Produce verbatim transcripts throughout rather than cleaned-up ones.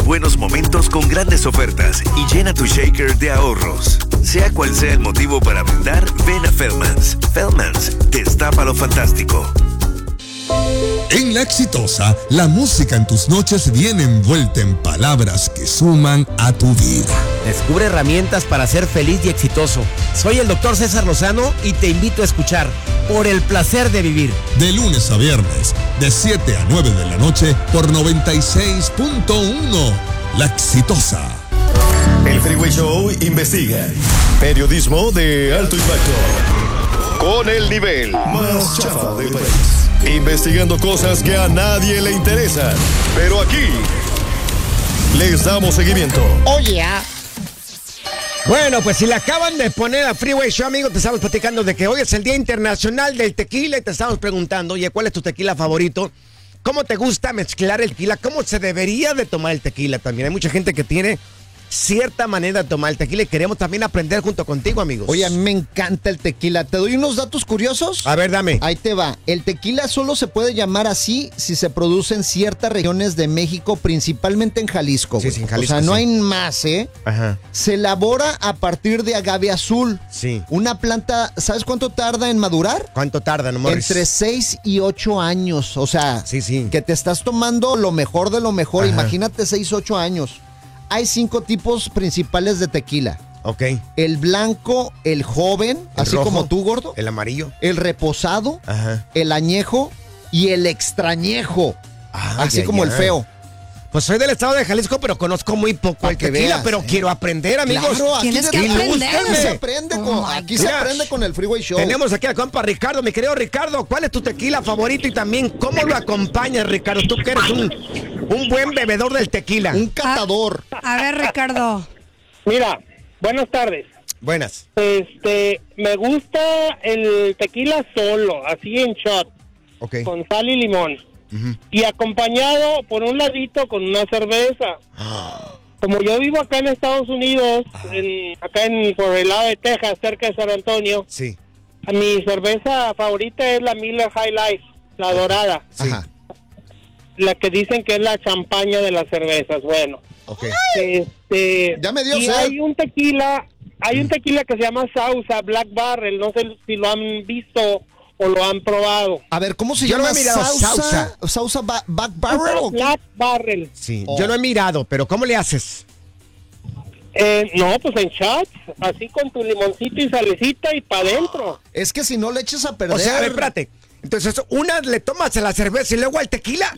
buenos momentos con grandes ofertas y llena tu shaker de ahorros. Sea cual sea el motivo para brindar, ven a Fellmans. Fellmans, destapa lo fantástico. En La Exitosa, la música en tus noches viene envuelta en palabras que suman a tu vida. Descubre herramientas para ser feliz y exitoso. Soy el doctor César Lozano y te invito a escuchar Por el placer de vivir. De lunes a viernes, de siete a nueve de la noche, por noventa y seis punto uno. La Exitosa. El Freeway Show investiga. Periodismo de alto impacto. Con el nivel más chafa del país. Investigando cosas que a nadie le interesan. Pero aquí les damos seguimiento. Oye, yeah. Bueno, pues si le acaban de poner a Freeway Show, amigo, te estamos platicando de que hoy es el Día Internacional del Tequila y te estamos preguntando, oye, ¿cuál es tu tequila favorito? ¿Cómo te gusta mezclar el tequila? ¿Cómo se debería de tomar el tequila también? Hay mucha gente que tiene cierta manera de tomar el tequila y queremos también aprender junto contigo, amigos. Oye, a mí me encanta el tequila. ¿Te doy unos datos curiosos? A ver, dame. Ahí te va. El tequila solo se puede llamar así si se produce en ciertas regiones de México, principalmente en Jalisco. Sí, sí, en Jalisco. O sea, no sí. hay más, ¿eh? Ajá. Se elabora a partir de agave azul. Sí. Una planta, ¿sabes cuánto tarda en madurar? ¿Cuánto tarda, no, Morris? Entre seis y ocho años. O sea, sí, sí. que te estás tomando lo mejor de lo mejor. Ajá. Imagínate seis, ocho años. Hay cinco tipos principales de tequila. Ok. El blanco, el joven, El así rojo, como tú, gordo. El amarillo. El reposado, Ajá. el añejo y el extrañejo. Ah, así ya, como ya. el feo. Pues soy del estado de Jalisco, pero conozco muy poco Pa' el que tequila, veas, pero ¿eh? quiero aprender, amigos. Claro, aquí, Tienes se, que aprender. aquí se aprende Oh con, my aquí se gosh. aprende con el Freeway Show. Tenemos aquí al compa Ricardo, mi querido Ricardo. ¿Cuál es tu tequila favorito y también cómo lo acompañas, Ricardo? Tú que eres un, un buen bebedor del tequila. Un catador. A ver, Ricardo. Mira, buenas tardes. Buenas. Este, me gusta el tequila solo, así en shot, Ok. con sal y limón. Uh-huh. Y acompañado por un ladito con una cerveza. Ah. Como yo vivo acá en Estados Unidos, en, acá en por el lado de Texas, cerca de San Antonio, Sí. mi cerveza favorita es la Miller High Life, la dorada. Sí. Ajá. La que dicen que es la champaña de las cervezas. Bueno, Ok. este, Ya me dio y sed. hay un tequila, hay un tequila que se llama Sauza Black Barrel, no sé si lo han visto o lo han probado. A ver, ¿cómo se Yo llama? lo he mirado, Sausa. Sausa. Sausa ba- Back Barrel. ¿O qué? Black Barrel. Sí. Oh. Yo lo he mirado, pero ¿cómo le haces? Eh, no, pues en shots, así con tu limoncito y salecita y para adentro. Es que si no le echas a perder. O sea, a ver, espérate. Entonces, una le tomas a la cerveza y luego al tequila.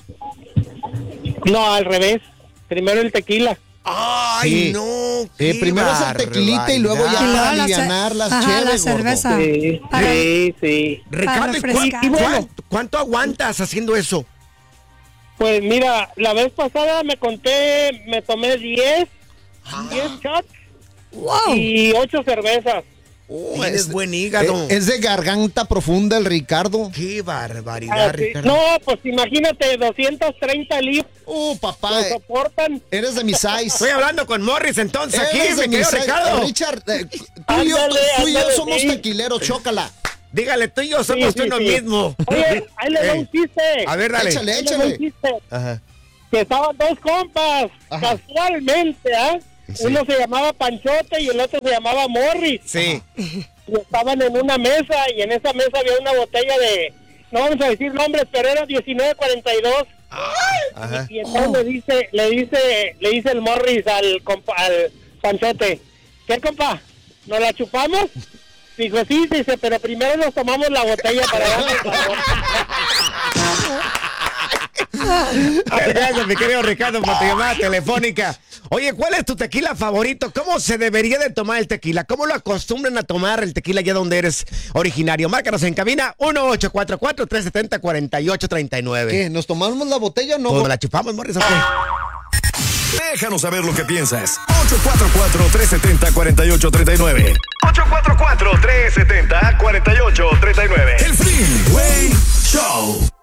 No, al revés. Primero el tequila. Ay, Sí. no. Eh, qué primero es el tequilita y luego ya barbaridad. Y luego para la ce- alivianar las Ajá, cheves, la gordo. cerveza. Sí, Para- sí, sí. Ricardo, ¿y Para cuán- refrescar. y cuán- ¿cuánto aguantas haciendo eso? Pues mira, la vez pasada me conté, me tomé diez, diez shots Wow. y ocho cervezas. Oh, eres Es- buen hígado. Eh, Es de garganta profunda el Ricardo. Qué barbaridad, Ah, sí. Ricardo. No, pues imagínate, doscientos treinta libras. Uh, papá, ¿Lo eh, soportan? eres de mi size. Estoy hablando con Morris entonces aquí, Eres de mi mi querido size. Ricardo. Richard, eh, tú, y yo, Ándale, tú y yo ándale, somos sí. tequileros, chócala. Dígale, tú y yo somos Sí, sí, uno sí. mismo. Oye, ahí le doy Ey. un chiste. A ver, dale. Échale, Ahí le doy un échale. chiste. Ajá. Que estaban dos compas, Ajá. casualmente, ¿ah? Sí. Uno se llamaba Panchote y el otro se llamaba Morris. Sí. Y estaban en una mesa y en esa mesa había una botella de, no vamos a decir nombres, pero era diecinueve cuarenta y dos. Ajá. Y entonces le dice, le dice, le dice el Morris al compa, al Panchote, ¿qué compa? ¿Nos la chupamos? Dijo, sí, dice, pero primero nos tomamos la botella para darle el sabor. Gracias, mi querido Ricardo, por tu llamada telefónica. Oye, ¿cuál es tu tequila favorito? ¿Cómo se debería de tomar el tequila? ¿Cómo lo acostumbran a tomar el tequila allá donde eres originario? Márcanos en cabina uno ocho cuatro cuatro, tres siete cero, cuatro ocho tres nueve. ¿Qué? ¿Nos tomamos la botella o no? ¿Cómo la chupamos, Morris? ¿O qué? Déjanos saber lo que piensas. ocho cuatro cuatro, tres siete cero, cuatro ocho tres nueve. ocho cuatro cuatro, tres siete cero, cuatro ocho tres nueve. El Freeway Show.